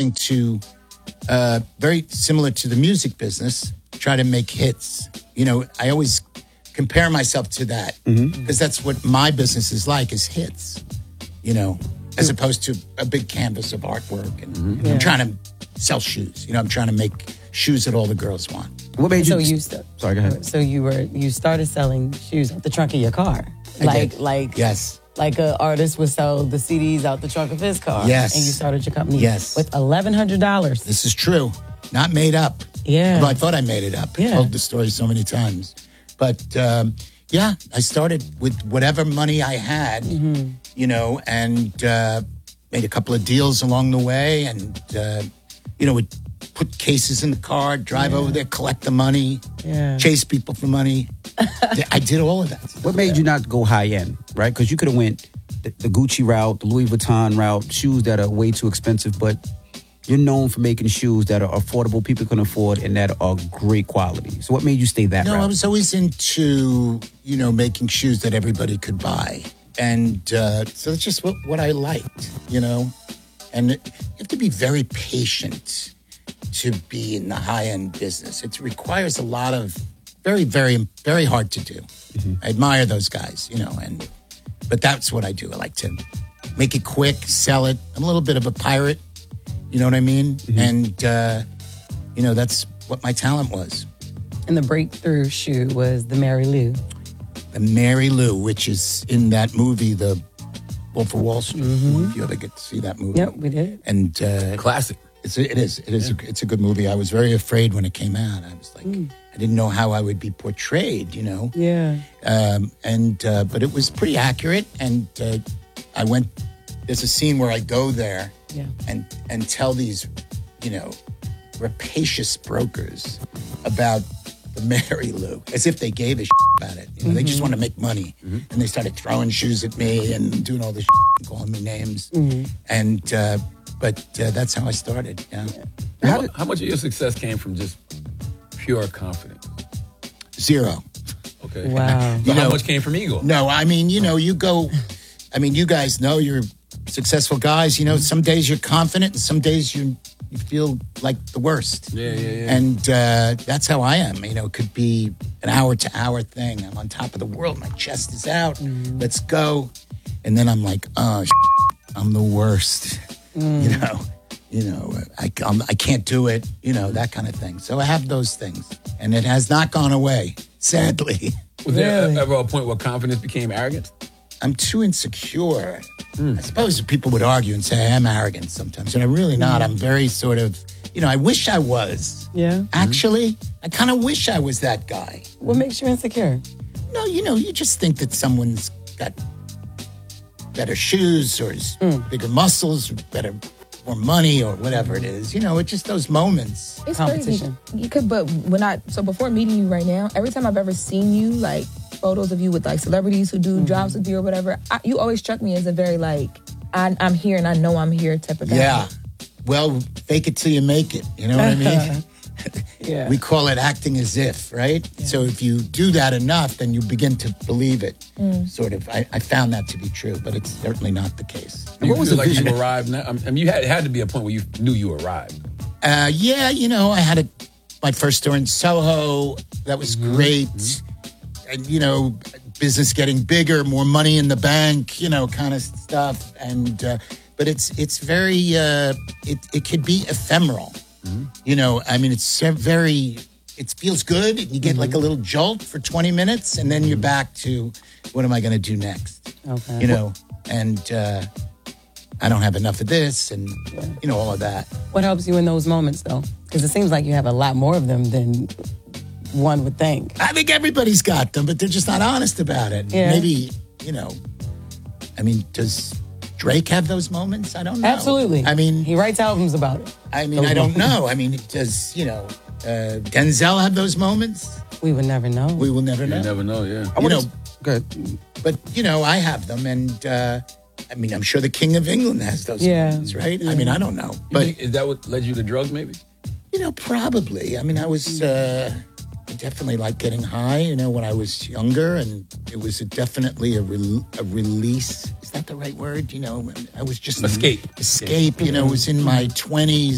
trying to, very similar to the music business, try to make hits. You know, I always compare myself to that because that's what my business is like, is hits, you know, as opposed to a big canvas of artwork. And I'm trying to sell shoes. You know, I'm trying to make shoes that all the girls want. What made you? Sorry, go ahead. So you started selling shoes out the trunk of your car, yes, like an artist would sell the CDs out the trunk of his car. Yes, and you started your company. Yes, with $1,100. This is true, not made up. Yeah, although I thought I made it up. I told the story so many times, but yeah, I started with whatever money I had, you know, and made a couple of deals along the way, and you know, would put cases in the car, drive over there, collect the money, chase people for money. I did all of that. What made you not go high end, right? Because you could have went the Gucci route, the Louis Vuitton route, shoes that are way too expensive, but you're known for making shoes that are affordable, people can afford, and that are great quality. So what made you stay that route? No, I was always into, you know, making shoes that everybody could buy. And so that's just what I liked, you know. And you have to be very patient to be in the high-end business. It requires a lot of very, very, very hard to do. I admire those guys, you know, but that's what I do. I like to make it quick, sell it. I'm a little bit of a pirate, you know what I mean? And, you know, that's what my talent was. And the breakthrough shoe was the Mary Lou. The Mary Lou, which is in that movie, The Wolf of Wall Street. If you ever get to see that movie. Yep, we did. And classic. It is. It's a good movie. I was very afraid when it came out. I was like, I didn't know how I would be portrayed, you know? Yeah. But it was pretty accurate. And there's a scene where I go there and tell these, you know, rapacious brokers about the Mary Lou, as if they gave a shit about it. You know, they just want to make money. And they started throwing shoes at me and doing all this shit and calling me names. And, but that's how I started, How much of your success came from just pure confidence? 0. Okay. Wow. But how much came from ego? No, I mean, you know, you guys know you're successful guys. You know, some days you're confident and some days you feel like the worst. Yeah. And that's how I am. You know, it could be an hour-to-hour thing. I'm on top of the world. My chest is out. Let's go. And then I'm like, oh, I'm the worst. You know, I can't do it. You know, that kind of thing. So I have those things. And it has not gone away, sadly. Was there ever a point where confidence became arrogance? I'm too insecure. I suppose people would argue and say I am arrogant sometimes, and I'm really not. I'm very sort of, you know, I wish I was. Yeah. Actually, I kind of wish I was that guy. What makes you insecure? No, you know, you just think that someone's got better shoes or bigger muscles or more money or whatever it is. You know, it's just those moments. It's Competition. crazy. You could, but before meeting you right now, every time I've ever seen you, like photos of you with like celebrities who do jobs with you or whatever, you always struck me as a very like, I'm here and I know I'm here type of guy. Yeah. Well, fake it till you make it. You know what I mean? Yeah. We call it acting as if, right? Yeah. So if you do that enough, then you begin to believe it. Sort of. I found that to be true, but it's certainly not the case. You feel like you arrived now? I mean, it had to be a point where you knew you arrived. Yeah, you know, I had my first store in Soho. That was great. And, you know, business getting bigger, more money in the bank, you know, kind of stuff. And but it's very it could be ephemeral. You know, I mean, it's very. It feels good. You get like a little jolt for 20 minutes, and then you're back to what am I going to do next? Okay. You know, and I don't have enough of this, and you know, all of that. What helps you in those moments, though? Because it seems like you have a lot more of them than one would think. I think everybody's got them, but they're just not honest about it. Yeah. Maybe, you know, I mean, does Drake have those moments? I don't know. Absolutely. I mean, he writes albums about it. I mean, I don't know. I mean, does, you know, Denzel have those moments? We would never know. We will never know. You never know, yeah. You know, good. But, you know, I have them, and I mean, I'm sure the King of England has those moments, right? Yeah. I mean, I don't know. But is that what led you to drugs, maybe? You know, probably. I mean, I was I definitely like getting high, you know, when I was younger, and it was definitely a release. Is that the right word? You know, I was just escape. You know, it was in my 20s.